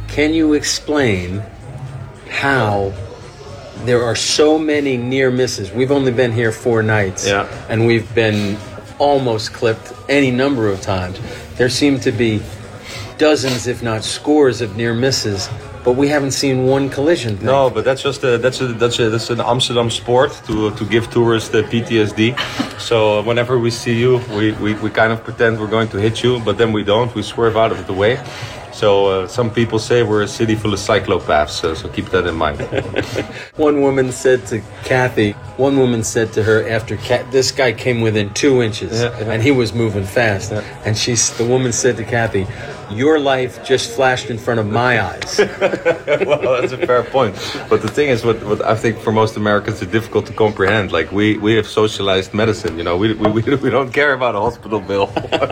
Can you explain how there are so many near misses? We've only been here 4 nights, and we've been almost clipped any number of times. There seem to be dozens, if not scores, of near misses, but we haven't seen one collision. No, but that's just that's an Amsterdam sport to give tourists the PTSD. So whenever we see you, we kind of pretend we're going to hit you, but then we don't. We swerve out of the way. So some people say we're a city full of psychopaths, so keep that in mind. One woman said to her after this guy came within 2 inches, and he was moving fast, and the woman said to Kathy, "Your life just flashed in front of my eyes." Well, that's a fair point. But the thing is, what I think for most Americans is difficult to comprehend. Like we have socialized medicine, you know, we don't care about a hospital bill.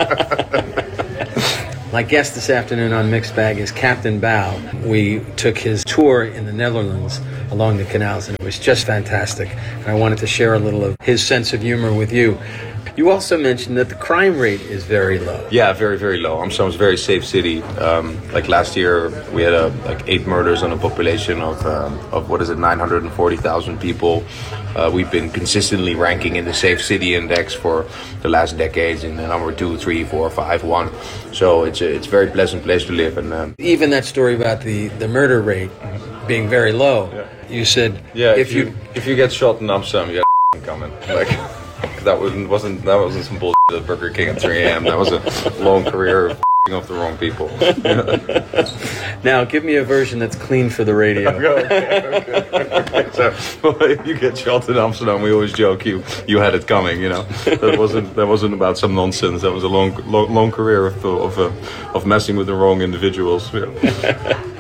My guest this afternoon on Mixed Bag is Captain Bao. We took his tour in the Netherlands along the canals, and it was just fantastic. And I wanted to share a little of his sense of humor with you. You also mentioned that the crime rate is very low. Yeah, very, very low. Amsterdam's a very safe city. Like last year, we had 8 murders on a population of 940,000 people. We've been consistently ranking in the Safe City Index for the last decades in the number 2, 3, 4, 5, 1. So it's a very pleasant place to live. And even that story about the murder rate being very low, you said, if you get shot in Amsterdam, you got coming. Like. That wasn't some bullshit at Burger King at 3 a.m. That was a long career of off the wrong people. Now, give me a version that's clean for the radio. Okay. So, if you get shot in Amsterdam, we always joke you had it coming. You know, that wasn't about some nonsense. That was a long career of messing with the wrong individuals. You know?